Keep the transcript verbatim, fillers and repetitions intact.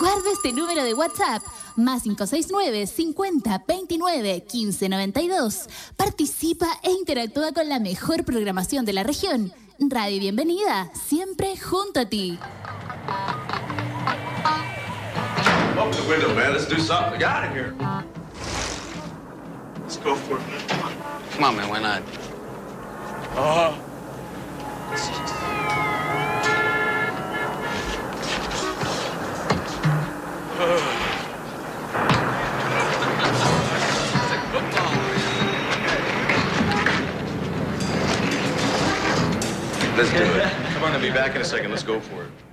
Guarda este número de WhatsApp, más cinco seis nueve, cincuenta, veintinueve, quince, noventa y dos. Participa e interactúa con la mejor programación de la región. Radio Bienvenida, siempre junto a ti. Open the window, man. Let's do something. Get out of here. Let's go for it. Come on, man. Why not? Uh-huh. Let's do it. I'm going to be back in a second. Let's go for it.